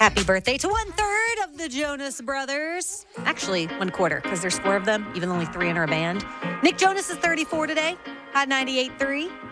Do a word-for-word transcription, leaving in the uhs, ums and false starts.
Happy birthday to one third of the Jonas Brothers. Actually, one quarter, because there's four of them, even only three in our band. Nick Jonas is thirty-four today. Hot ninety-eight point three.